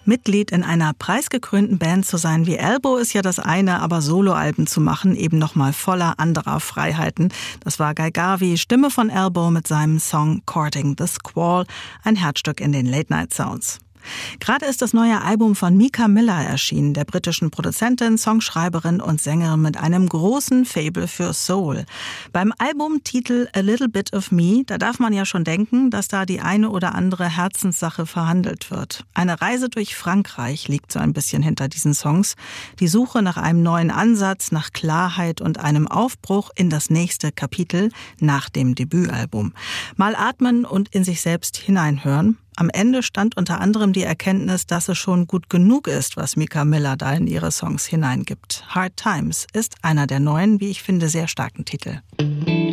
Mitglied in einer preisgekrönten Band zu sein wie Elbow ist ja das eine, aber Soloalben zu machen eben nochmal voller anderer Freiheiten. Das war Guy Garvey, Stimme von Elbow mit seinem Song Courting the Squall, ein Herzstück in den Late-Night-Sounds. Gerade ist das neue Album von Mika Miller erschienen, der britischen Produzentin, Songschreiberin und Sängerin mit einem großen Faible für Soul. Beim Albumtitel A Little Bit of Me, da darf man ja schon denken, dass da die eine oder andere Herzenssache verhandelt wird. Eine Reise durch Frankreich liegt so ein bisschen hinter diesen Songs. Die Suche nach einem neuen Ansatz, nach Klarheit und einem Aufbruch in das nächste Kapitel nach dem Debütalbum. Mal atmen und in sich selbst hineinhören. Am Ende stand unter anderem die Erkenntnis, dass es schon gut genug ist, was Mika Miller da in ihre Songs hineingibt. Hard Times ist einer der neuen, wie ich finde, sehr starken Titel.